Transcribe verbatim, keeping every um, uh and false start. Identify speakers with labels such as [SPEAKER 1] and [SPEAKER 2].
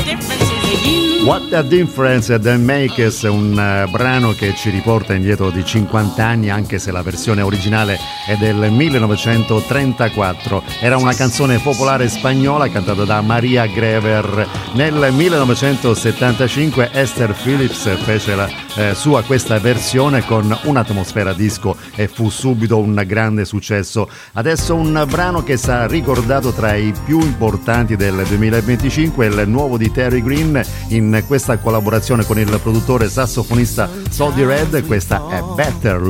[SPEAKER 1] What a Difference That Makes, un uh, brano che ci riporta indietro di cinquanta anni, anche se la versione originale è del millenovecentotrentaquattro. Era una canzone popolare spagnola cantata da Maria Grever. Nel millenovecentosettantacinque Esther Phillips fece la eh, sua questa versione con un'atmosfera disco e fu subito un grande successo. Adesso un brano che sarà ricordato tra i più importanti del duemilaventicinque, il nuovo di Terry Green in questa collaborazione con il produttore sassofonista Soddy Red. Questa è Better